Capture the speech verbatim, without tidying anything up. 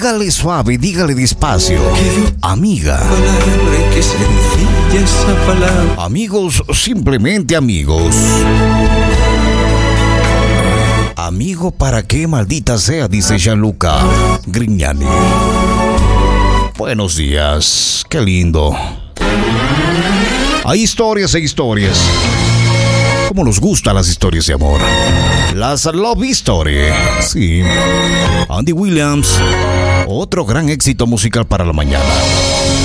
dígale suave, dígale despacio. Amiga. Palabra, qué sencilla esa palabra. Amigos, simplemente amigos. Amigo, ¿para qué maldita sea? Dice Gianluca Grignani. Buenos días, qué lindo. Hay historias e historias. Como nos gustan las historias de amor. Las Love Story. Sí. Andy Williams. Otro gran éxito musical para la mañana.